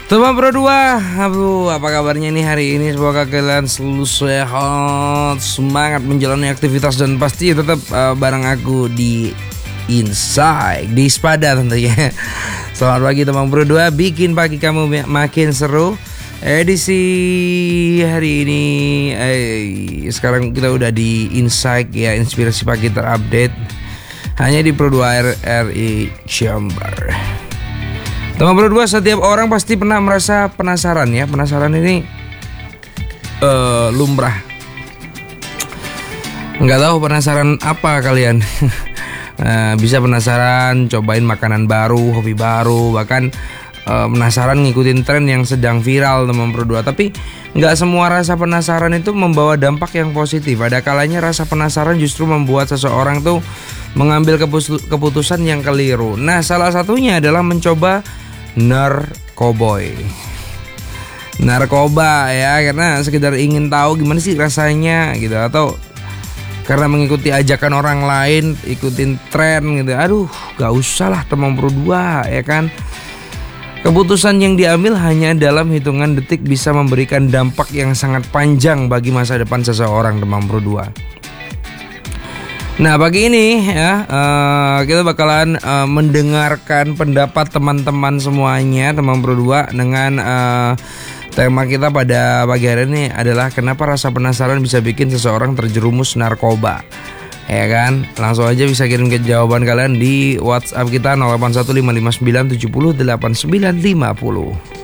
Teman Pro 2, aduh, apa kabarnya nih hari ini? Semoga kalian selalu sehat, semangat menjalani aktivitas dan pasti tetap bareng aku di Insight di Spada tentunya. Selamat pagi teman Pro 2, bikin pagi kamu makin seru. Edisi hari ini, sekarang kita udah di Insight ya, inspirasi pagi terupdate hanya di Pro 2 RRI Jember. Teman Pro 2, setiap orang pasti pernah merasa penasaran ya. Penasaran ini lumrah. Nggak tahu penasaran apa kalian. Bisa penasaran cobain makanan baru, hobi baru, bahkan penasaran ngikutin tren yang sedang viral teman Pro 2. Tapi nggak semua rasa penasaran itu membawa dampak yang positif. Ada kalanya rasa penasaran justru membuat seseorang tuh mengambil keputusan yang keliru. Nah, salah satunya adalah mencoba narkoba ya, karena sekedar ingin tahu gimana sih rasanya gitu, atau karena mengikuti ajakan orang lain, ikutin tren gitu. Aduh, gak usah lah teman Pro 2 ya kan. Keputusan yang diambil hanya dalam hitungan detik bisa memberikan dampak yang sangat panjang bagi masa depan seseorang teman Pro 2. Nah, pagi ini ya kita bakalan mendengarkan pendapat teman-teman semuanya teman Pro 2 dengan tema kita pada pagi hari ini adalah kenapa rasa penasaran bisa bikin seseorang terjerumus narkoba. Ya kan? Langsung aja bisa kirim ke jawaban kalian di WhatsApp kita 081559708950.